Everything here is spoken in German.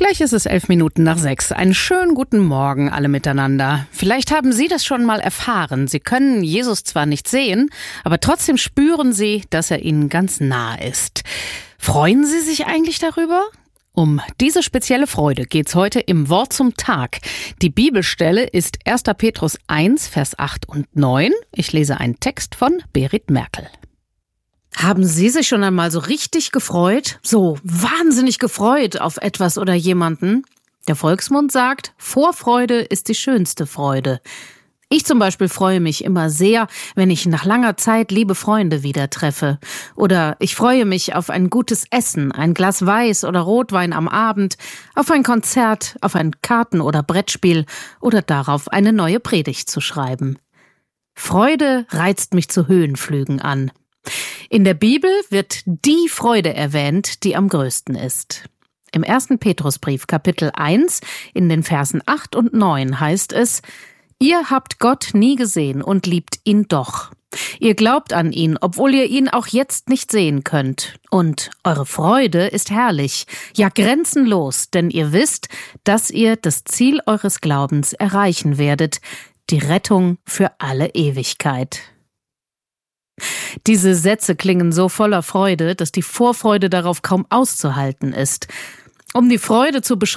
Gleich ist es 6:11. Einen schönen guten Morgen alle miteinander. Vielleicht haben Sie das schon mal erfahren. Sie können Jesus zwar nicht sehen, aber trotzdem spüren Sie, dass er Ihnen ganz nah ist. Freuen Sie sich eigentlich darüber? Um diese spezielle Freude geht's heute im Wort zum Tag. Die Bibelstelle ist 1. Petrus 1, Vers 8 und 9. Ich lese einen Text von Berit Merkel. Haben Sie sich schon einmal so richtig gefreut? So wahnsinnig gefreut auf etwas oder jemanden? Der Volksmund sagt, Vorfreude ist die schönste Freude. Ich zum Beispiel freue mich immer sehr, wenn ich nach langer Zeit liebe Freunde wieder treffe. Oder ich freue mich auf ein gutes Essen, ein Glas Weiß oder Rotwein am Abend, auf ein Konzert, auf ein Karten- oder Brettspiel oder darauf, eine neue Predigt zu schreiben. Freude reizt mich zu Höhenflügen an. In der Bibel wird die Freude erwähnt, die am größten ist. Im 1. Petrusbrief, Kapitel 1, in den Versen 8 und 9 heißt es: Ihr habt Gott nie gesehen und liebt ihn doch. Ihr glaubt an ihn, obwohl ihr ihn auch jetzt nicht sehen könnt. Und eure Freude ist herrlich, ja grenzenlos, denn ihr wisst, dass ihr das Ziel eures Glaubens erreichen werdet, die Rettung für alle Ewigkeit. Diese Sätze klingen so voller Freude, dass die Vorfreude darauf kaum auszuhalten ist. Um die Freude zu beschreiben,